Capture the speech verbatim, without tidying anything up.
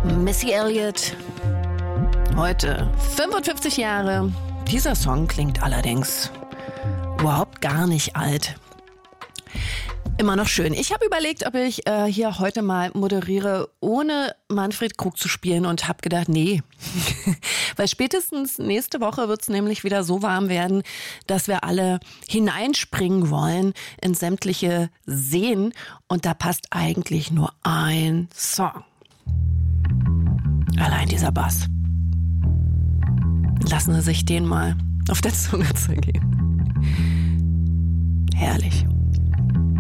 Missy Elliott, heute fünfundfünfzig Jahre. Dieser Song klingt allerdings überhaupt gar nicht alt. Immer noch schön. Ich habe überlegt, ob ich äh, hier heute mal moderiere, ohne Manfred Krug zu spielen und habe gedacht, nee. Weil spätestens nächste Woche wird es nämlich wieder so warm werden, dass wir alle hineinspringen wollen in sämtliche Seen. Und da passt eigentlich nur ein Song. Allein dieser Bass. Lassen Sie sich den mal auf der Zunge zergehen. Herrlich.